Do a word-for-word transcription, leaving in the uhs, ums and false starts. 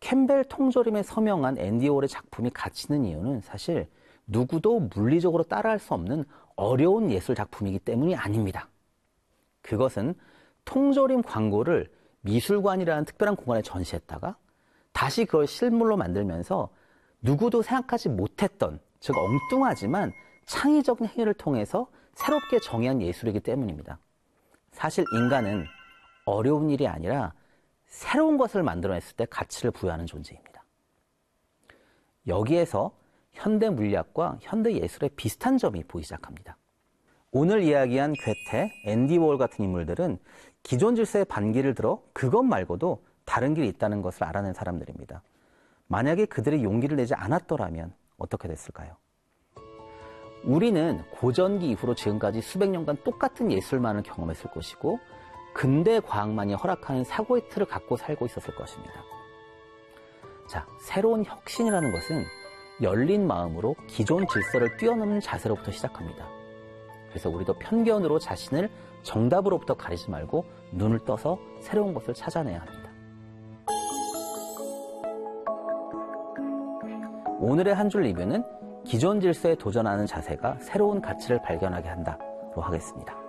캠벨 통조림에 서명한 앤디 워홀의 작품이 가치 있는 이유는 사실 누구도 물리적으로 따라할 수 없는 어려운 예술 작품이기 때문이 아닙니다. 그것은 통조림 광고를 미술관이라는 특별한 공간에 전시했다가 다시 그걸 실물로 만들면서 누구도 생각하지 못했던, 즉 엉뚱하지만 창의적인 행위를 통해서 새롭게 정의한 예술이기 때문입니다. 사실 인간은 어려운 일이 아니라 새로운 것을 만들어냈을 때 가치를 부여하는 존재입니다. 여기에서 현대 물리학과 현대 예술의 비슷한 점이 보이기 시작합니다. 오늘 이야기한 괴테, 앤디 워홀 같은 인물들은 기존 질서의 반기를 들어 그것 말고도 다른 길이 있다는 것을 알아낸 사람들입니다. 만약에 그들이 용기를 내지 않았더라면 어떻게 됐을까요? 우리는 고전기 이후로 지금까지 수백 년간 똑같은 예술만을 경험했을 것이고 근대 과학만이 허락하는 사고의 틀을 갖고 살고 있었을 것입니다. 자, 새로운 혁신이라는 것은 열린 마음으로 기존 질서를 뛰어넘는 자세로부터 시작합니다. 그래서 우리도 편견으로 자신을 정답으로부터 가리지 말고 눈을 떠서 새로운 것을 찾아내야 합니다. 오늘의 한 줄 리뷰는 기존 질서에 도전하는 자세가 새로운 가치를 발견하게 한다로 하겠습니다.